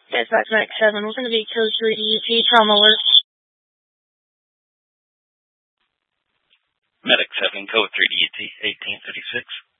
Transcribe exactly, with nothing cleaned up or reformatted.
Yes, that's Medic seven. We're going to be code three D E T trauma alert. Medic seven, code three D E T, eighteen fifty-six.